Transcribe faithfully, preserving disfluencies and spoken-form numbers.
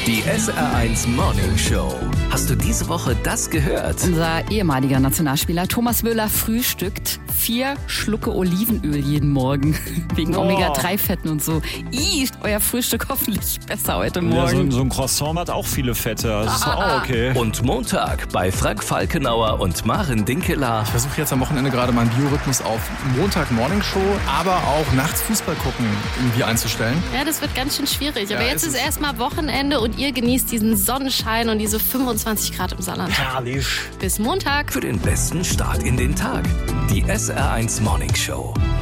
Die S R eins Morning Show. Hast du diese Woche das gehört? Unser ehemaliger Nationalspieler Thomas Müller frühstückt vier Schlucke Olivenöl jeden Morgen. Wegen Oh. Omega drei Fetten und so. Ih, euer Frühstück hoffentlich besser heute Ja, so, Morgen. ein- so ein Croissant hat auch viele Fette. Das ist doch auch okay. Und Montag bei Frank Falkenauer und Maren Dinkeler. Ich versuche jetzt am Wochenende gerade meinen Biorhythmus auf Montag-Morning-Show, aber auch nachts Fußball gucken irgendwie einzustellen. Ja, das wird ganz schön schwierig. Aber Ja, jetzt ist ist es. erstmal Wochenende und ihr genießt diesen Sonnenschein und diese fünfundzwanzig Grad im Saarland. Herrlich. Bis Montag. Für den besten Start in den Tag. Die S R eins Morning Show.